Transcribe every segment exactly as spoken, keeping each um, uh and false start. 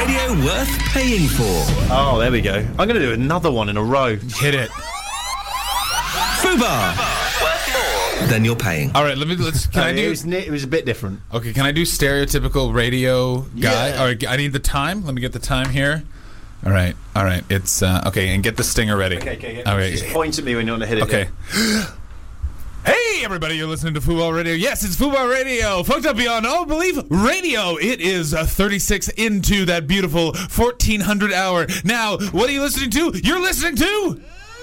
Radio worth paying for. Oh, there we go. I'm going to do another one in a row. Hit it. Fubar. Worth more than you're paying. All right, let me. Let's. Can No, I do? It was, it was a bit different. Okay, can I do stereotypical radio guy? Yeah. All right, I need the time. Let me get the time here. All right, all right. It's uh, okay, and get the stinger ready. Okay, okay, okay. All right. Just point at me when you want to hit it. Okay. Hey, everybody, you're listening to Football Radio. Yes, it's Football Radio. Fucked up beyond all belief radio. It is uh, thirty-six into that beautiful fourteen hundred hour. Now, what are you listening to? You're listening to...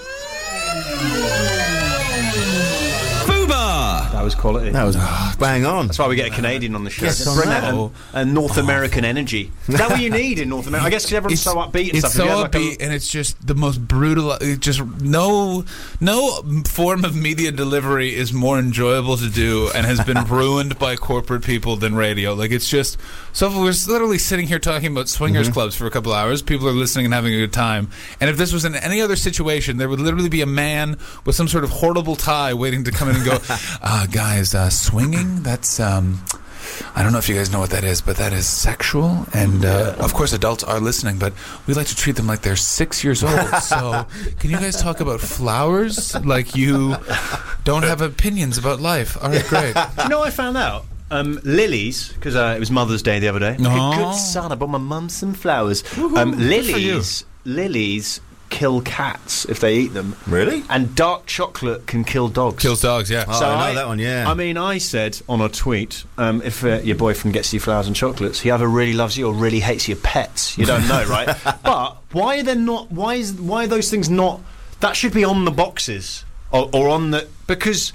Fubar. That was quality. That was bang on. That's why we get a Canadian on the show. Yes, I Bring know. that and, and North American energy. Is that what you need in North America? I guess because everyone's so upbeat and it's stuff. so If you had, like, a- upbeat, and it's just the most brutal. It just no, no form of media delivery is more enjoyable to do, and has been ruined by corporate people than radio. Like it's just so. We're literally sitting here talking about swingers Mm-hmm. clubs for a couple hours. People are listening and having a good time. And if this was in any other situation, there would literally be a man with some sort of horrible tie waiting to come in and go, uh, "Guys, uh, swinging. That's." Um, I don't know if you guys know what that is, but that is sexual, and uh, of course adults are listening, but we like to treat them like they're six years old. So can you guys talk about flowers like you don't have opinions about life? All right, great. Do you know what I found out? Um, lilies, because uh, it was Mother's Day the other day. No. Like a good son, I bought my mum some flowers. Um, lilies, lilies kill cats if they eat them. Really? And dark chocolate can kill dogs. Kills dogs, yeah. Oh, I know that one, yeah. I mean, I said on a tweet, um, if uh, your boyfriend gets you flowers and chocolates, he either really loves you or really hates your pets. You don't know, right? But why are they not? Why is why are those things not? That should be on the boxes or, or on the because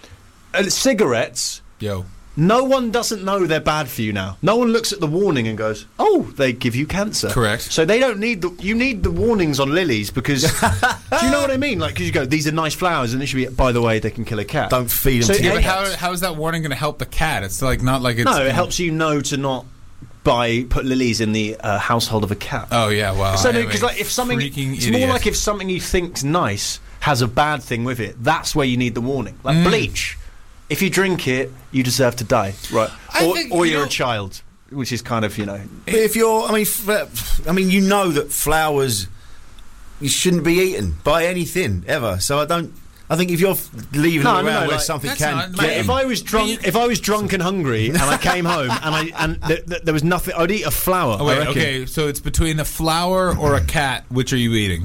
uh, cigarettes. Yo. No one doesn't know they're bad for you now. No one looks at the warning and goes, "Oh, they give you cancer." Correct. So they don't need the. You need the warnings on lilies because. Do you know what I mean? Like, because you go, "These are nice flowers," and it should be. By the way, they can kill a cat. Don't feed them So to Yeah, it- but how, how is that warning going to help the cat? It's like not like it's... No, it helps you know to not buy put lilies in the uh, household of a cat. Oh, yeah, wow. so anyway, because like if something, freaking it's idiot. more like if something you think's nice has a bad thing with it. That's where you need the warning. Like Mm. bleach. If you drink it, you deserve to die, right? I Or, think, or you you're know- a child, which is kind of you know. But if you're, I mean, f- I mean, you know that flowers you shouldn't be eaten by anything ever. So I don't. I think if you're f- leaving No, them no, around no, where like, something that's can not- get Mate, if them- I was drunk, you- if I was drunk and hungry, and I came home and I and th- th- there was nothing, I'd eat a flower. Oh, I wait, reckon. okay, so it's between a flower or a cat. Which are you eating?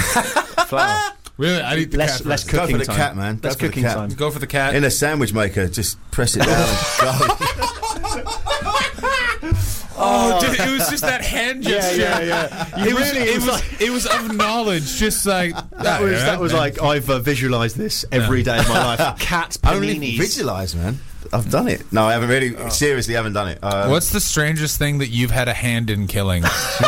flower. Really? I'd eat the Less, cat less first. Go cooking for the time. cat, man. Less Go for the cooking cat. time. Go for the cat. in a sandwich maker, just press it down and go. Oh, dude, it was just that hand gesture. Yeah, yeah, yeah. It was, really- it it was was, like- it was of knowledge, just like That was that was like I've uh, visualised this every day of my life. Cat Only paninis. visualise, man. I've done it. No, I haven't really. Seriously, haven't done it. Uh, What's the strangest thing that you've had a hand in killing?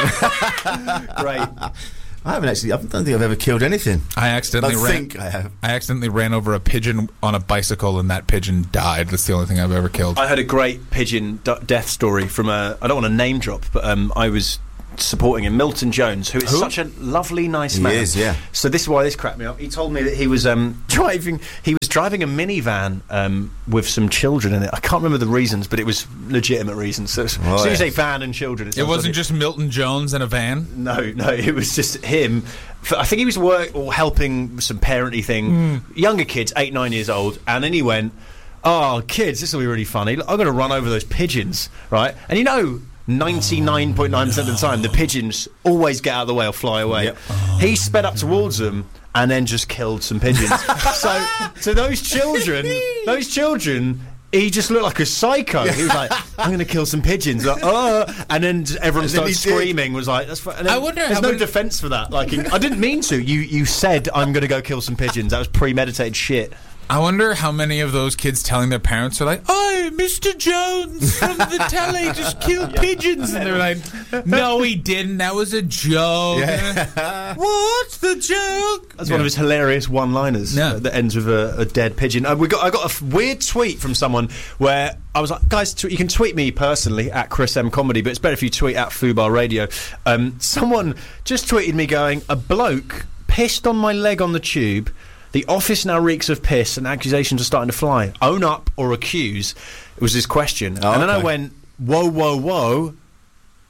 Great. I haven't actually. I don't think I've ever killed anything. I I accidentally ran. think I have. I accidentally ran over a pigeon on a bicycle, and that pigeon died. That's the only thing I've ever killed. I heard a great pigeon d- death story from a. I don't want to name drop, but um, I was supporting him, Milton Jones, who is Who? such a lovely, nice He man. is, yeah. So this is why this cracked me up. He told me that he was um, driving. He was driving a minivan um, with some children in it. I can't remember the reasons, but it was legitimate reasons. So as Oh, soon as yeah. you say van and children, It sounds wasn't like just Milton Jones in a van. No, no, it was just him. F- I think he was work or helping with some parenting thing. Younger kids, eight, nine years old, and then he went, "Oh, kids, this will be really funny. I'm going to run over those pigeons, right?" And you know, ninety-nine point nine percent of the time, the pigeons always get out of the way or fly away. Yep. He sped up towards them and then just killed some pigeons. so, to those children, those children. He just looked like a psycho. He was like, "I'm going to kill some pigeons," like, oh, and then everyone And then started he did. screaming. Was like, "That's." fu-" And then I wonder There's how no many- defence for that. Like, I didn't mean to. You you said I'm going to go kill some pigeons. That was premeditated shit. I wonder how many of those kids telling their parents are like, "Oh, Mister Jones from the telly just killed pigeons," and they're like, "No, he didn't. That was a joke." What's the joke? That's one of his hilarious one-liners Yeah. uh, that ends with a, a dead pigeon. Uh, we got I got a f- weird tweet from someone where I was like, "Guys, t- you can tweet me personally at Chris M Comedy, but it's better if you tweet at Fubar Radio." Um, someone just tweeted me going, "A bloke pissed on my leg on the tube. The office now reeks of piss, and accusations are starting to fly. Own up or accuse?" It was his question, Oh, and then I okay. went, "Whoa, whoa, whoa."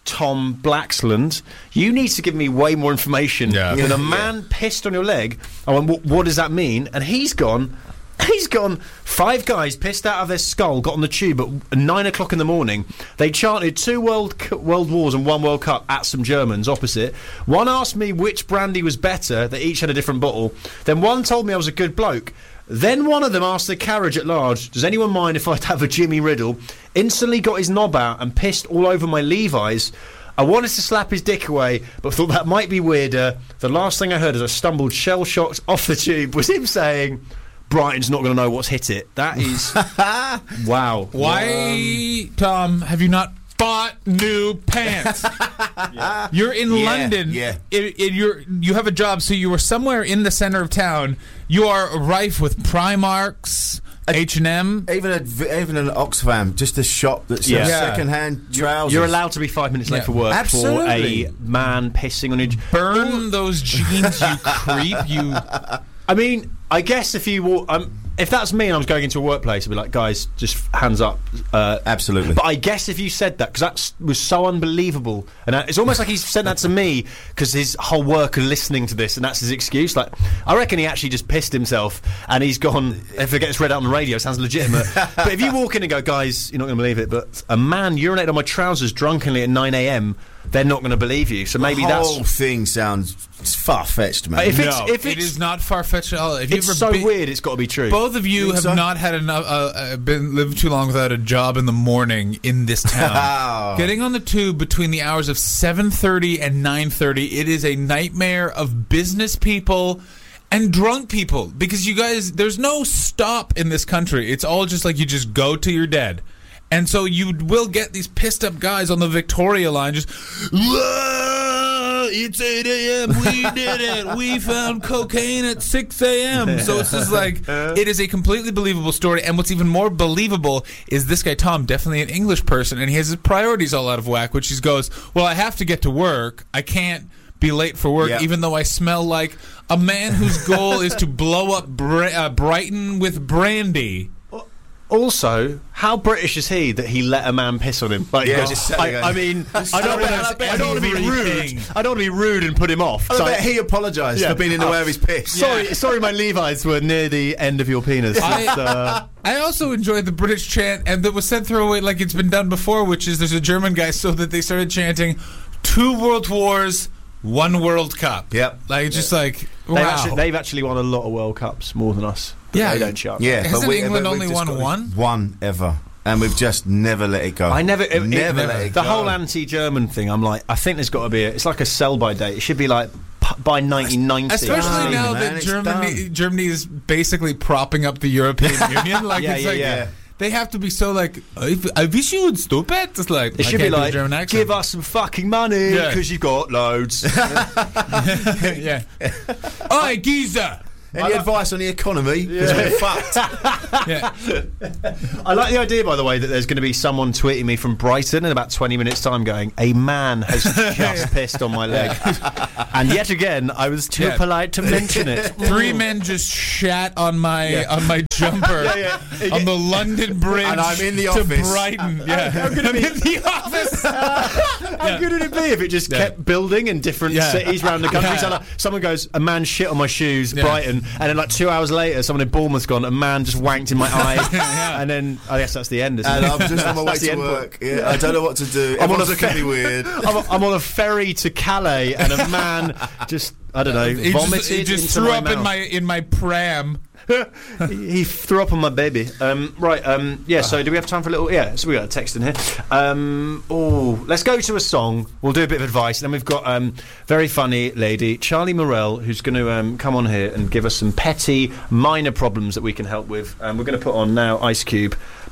Tom Blacksland, you need to give me way more information Yeah. than Yeah. a man pissed on your leg. I went, what, what does that mean? And he's gone, he's gone, five guys pissed out of their skull, got on the tube at nine o'clock in the morning. They chanted two world cu- world wars and one World Cup at some Germans opposite. One asked me which brandy was better. They each had a different bottle. Then one told me I was a good bloke. Then one of them asked the carriage at large, does anyone mind if I'd have a Jimmy Riddle? Instantly got his knob out and pissed all over my Levi's. I wanted to slap his dick away, but thought that might be weirder. The last thing I heard as I stumbled shell-shocked off the tube was him saying, Brighton's not going to know what's hit it. That is... wow. Why, Tom, have you not bought new pants? Yeah. You're in Yeah, London. yeah. It, it, you're, you have a job, so you are somewhere in the center of town. You are rife with Primarks, H and M. Even a, even an Oxfam, just a shop that sells Yeah. second-hand trousers. You're allowed to be five minutes late Yeah. for work Absolutely. for a man pissing on your... Burn those jeans, you creep. You. I mean, I guess if you walk... Um, if that's me and I was going into a workplace, I'd be like, guys, just hands up. Uh, Absolutely. But I guess if you said that, because that was so unbelievable, and uh, it's almost like he's sent that to me because his whole work are listening to this, and that's his excuse. Like, I reckon he actually just pissed himself, and he's gone. If it gets read out on the radio, it sounds legitimate. But if you walk in and go, guys, you're not going to believe it, but a man urinated on my trousers drunkenly at nine a.m. They're not going to believe you. So maybe the whole that's. thing sounds far-fetched, man. If it's- no, if it it's- is not far-fetched at all. If you've It's ever so been- weird. It's got to be true. Both of you Think have so? not had enough, uh, uh, been lived too long without a job in the morning in this town. Wow. Getting on the tube between the hours of seven thirty and nine thirty, it is a nightmare of business people and drunk people, because you guys, there's no stop in this country. It's all just like you just go till you're dead. And so you will get these pissed up guys on the Victoria line just, "Whoa, it's eight a.m. We did it. We found cocaine at six a.m. So it's just like, it is a completely believable story. And what's even more believable is this guy, Tom, definitely an English person, and he has his priorities all out of whack, which he goes, well, I have to get to work. I can't be late for work, Yeah. even though I smell like a man whose goal is to blow up Bra- uh, Brighton with brandy. Also, how British is he that he let a man piss on him? Like, Yeah, because just sat I, there I going, mean, I don't, bet- wanna, I bet I don't want to be he's rude. everything. I don't want to be rude and put him off. I So bet I- he apologised Yeah. for being in the Oh. way of his piss. Sorry, sorry, my Levi's were near the end of your penis. I- It's, uh, I also enjoyed the British chant, and that was sent through away like it's been done before, which is there's a German guy, so that they started chanting, two world wars, one World Cup. Yep. Like, it's just like, wow. they've, actually, they've actually won a lot of World Cups, more than us. But Yeah. they don't chant. Yeah, Hasn't but we, England but we've only just won got one? One ever. And we've just never let it go. I never, it, never it, let it the go. whole anti-German thing. I'm like, I think there's got to be. A, it's like a sell-by date. It should be like p- by nineteen ninety. Especially done, now man, that it's Germany done. Germany is basically propping up the European Union. Like, Yeah, it's yeah, like, yeah. they have to be so like, I, I wish you would stop it. It's like, It I should can't be do a like, German accent. give us some fucking money Yeah. because you've got loads. yeah. Oi, geezer. Any advice on the economy? Because we're fucked. Yeah. I like the idea, by the way, that there's going to be someone tweeting me from Brighton in about twenty minutes' time going, a man has just pissed on my leg. And yet again, I was too Yeah. polite to mention it. Three men just shat on my Yeah. on my jumper Yeah, yeah. on the London Bridge And I'm in the to office. Brighton. Yeah, I'm in the office. How good would it be if it just Yeah. kept building in different Yeah. cities around the country? Yeah. So like, someone goes, a man shit on my shoes, Yeah. Brighton, and then like two hours later, someone in Bournemouth's gone, a man just wanked in my eye, Yeah. and then I guess that's the end. Isn't And it? I'm just on my way That's the to end point. work. Yeah, I don't know what to do. I'm on Everyone's a looking at fe- me weird. I'm, I'm on a ferry to Calais, and a man just, I don't know, He vomited just, he just into threw my up in mouth. my in my pram. he, he threw up on my baby. Um, right, um, yeah, so do we have time for a little... Yeah, so we got a text in here. Um, oh, let's go to a song. We'll do a bit of advice. And then we've got um, very funny lady, Charlie Morell, who's going to um, come on here and give us some petty, minor problems that we can help with. Um, we're going to put on now Ice Cube,